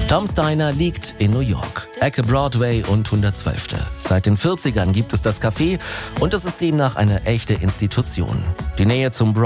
Tom's Diner liegt in New York, Ecke Broadway und 112. Seit den 40ern gibt es das Café und es ist demnach eine echte Institution. Die Nähe zum